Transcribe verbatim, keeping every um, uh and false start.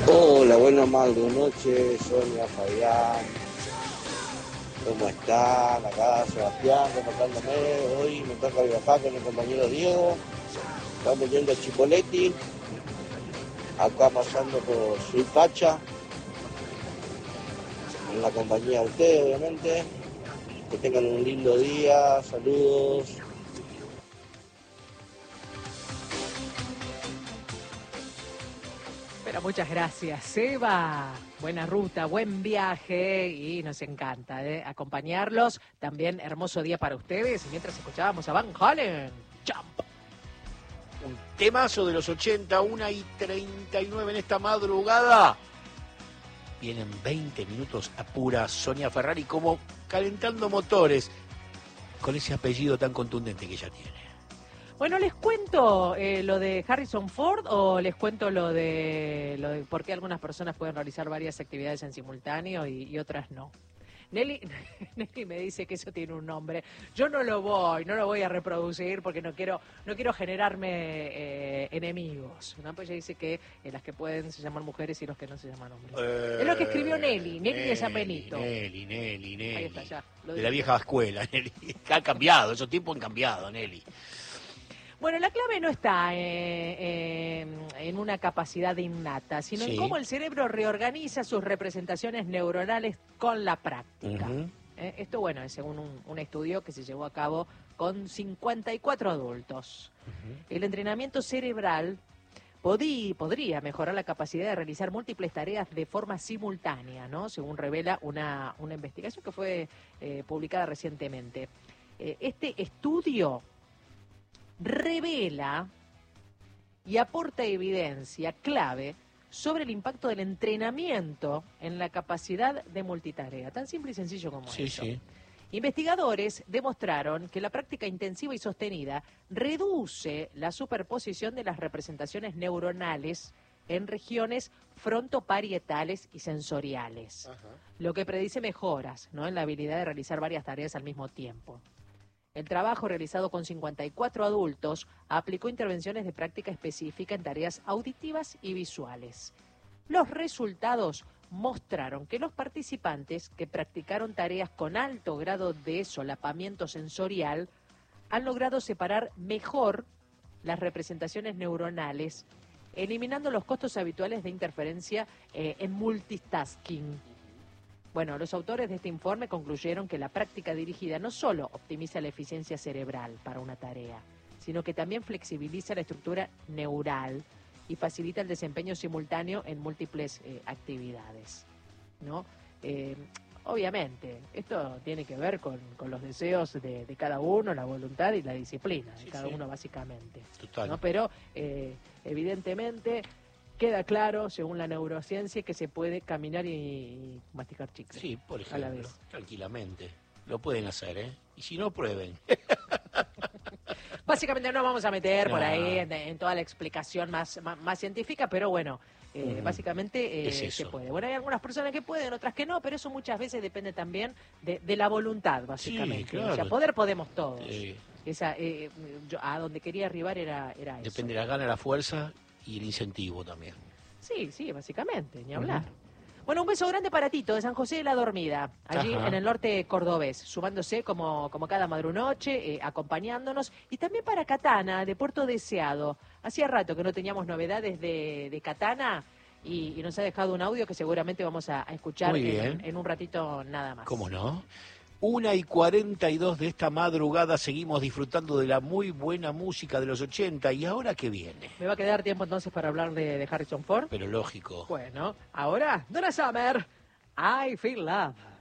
Hola, buenas madrugadas noches, Sonia, Fabián, ¿cómo están? Acá Sebastián, reportándome. Hoy me toca viajar con el compañero Diego. Estamos yendo a Chipoleti, acá pasando por Suipacha, en la compañía de ustedes, obviamente. Que tengan un lindo día, saludos. Pero muchas gracias, Seba. Buena ruta, buen viaje y nos encanta ¿eh? acompañarlos. También hermoso día para ustedes. Y mientras escuchábamos a Van Halen, Jump. Un temazo de los ochenta, una y treinta y nueve en esta madrugada. Vienen veinte minutos a pura Sonia Ferrari como calentando motores con ese apellido tan contundente que ella tiene. Bueno, ¿les cuento eh, lo de Harrison Ford o les cuento lo de, lo de por qué algunas personas pueden realizar varias actividades en simultáneo y, y otras no? Nelly, Nelly me dice que eso tiene un nombre. Yo no lo voy, no lo voy a reproducir porque no quiero, no quiero generarme eh, enemigos, ¿no? Pues ella dice que eh, las que pueden se llaman mujeres y los que no se llaman hombres. Eh, es lo que escribió Nelly, Nelly, Nelly de San Benito. Nelly, Nelly, Nelly. Ahí está, ya. De la vieja escuela, Nelly. Ha cambiado, esos tiempos han cambiado, Nelly. Bueno, la clave no está eh, eh, en una capacidad innata, sino sí. en cómo el cerebro reorganiza sus representaciones neuronales con la práctica. Uh-huh. eh, esto, bueno, es según un, un estudio que se llevó a cabo con cincuenta y cuatro adultos. Uh-huh. El entrenamiento cerebral podí, podría mejorar la capacidad de realizar múltiples tareas de forma simultánea, ¿no? Según revela una, una investigación que fue eh, publicada recientemente. Eh, este estudio revela y aporta evidencia clave sobre el impacto del entrenamiento en la capacidad de multitarea, tan simple y sencillo como sí, eso. Sí. Investigadores demostraron que la práctica intensiva y sostenida reduce la superposición de las representaciones neuronales en regiones frontoparietales y sensoriales, Ajá. lo que predice mejoras, ¿no? en la habilidad de realizar varias tareas al mismo tiempo. El trabajo realizado con cincuenta y cuatro adultos aplicó intervenciones de práctica específica en tareas auditivas y visuales. Los resultados mostraron que los participantes que practicaron tareas con alto grado de solapamiento sensorial han logrado separar mejor las representaciones neuronales, eliminando los costos habituales de interferencia eh, en multitasking. Bueno, los autores de este informe concluyeron que la práctica dirigida no solo optimiza la eficiencia cerebral para una tarea, sino que también flexibiliza la estructura neural y facilita el desempeño simultáneo en múltiples eh, actividades, ¿no? Eh, obviamente, esto tiene que ver con, con los deseos de, de cada uno, la voluntad y la disciplina de sí, cada sí. uno básicamente. Total. ¿no? Pero, eh, evidentemente, queda claro, según la neurociencia, que se puede caminar y, y masticar chicles. Sí, por ejemplo, a la vez. Tranquilamente. Lo pueden hacer, ¿eh? Y si no, prueben. Básicamente no vamos a meter no. por ahí en, en toda la explicación más, más, más científica, pero bueno, eh, mm. básicamente eh, se puede. Bueno, hay algunas personas que pueden, otras que no, pero eso muchas veces depende también de, de la voluntad, básicamente. Sí, claro. O sea, poder podemos todos. Sí. Esa, eh, yo, a donde quería arribar era, era eso. Depende de la gana, la fuerza y el incentivo también. Sí, sí, básicamente, ni hablar. Uh-huh. Bueno, un beso grande para Tito, de San José de la Dormida, allí Ajá. en el norte cordobés, sumándose como, como cada madrunoche, eh, acompañándonos. Y también para Catana, de Puerto Deseado. Hacía rato que no teníamos novedades de, de Catana y, y nos ha dejado un audio que seguramente vamos a, a escuchar en, en un ratito nada más. ¿Cómo no? Una y cuarenta y dos de esta madrugada seguimos disfrutando de la muy buena música de los ochenta. ¿Y ahora qué viene? ¿Me va a quedar tiempo entonces para hablar de, de Harrison Ford? Pero lógico. Bueno, ahora, Donna Summer, I Feel Love.